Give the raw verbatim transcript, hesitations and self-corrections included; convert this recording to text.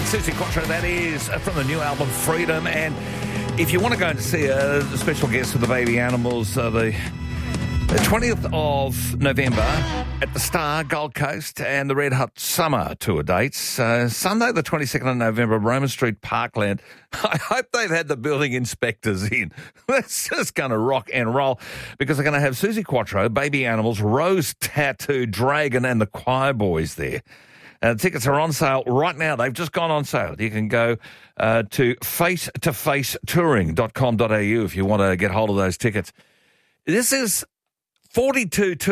and Susie Quattro, that is, from the new album Freedom. And if you want to go and see a special guest with the Baby Animals, uh, the, the twentieth of November at the Star, Gold Coast, and the Red Hot Summer Tour dates. Uh, Sunday, the twenty-second of November, Roma Street, Parkland. I hope they've had the building inspectors in. That's just going to rock and roll, because they're going to have Susie Quattro, Baby Animals, Rose Tattoo, Dragon, and the Choir Boys there. Uh, tickets are on sale right now. They've just gone on sale. You can go uh, to face to face touring dot com dot a u if you want to get hold of those tickets. This is forty-two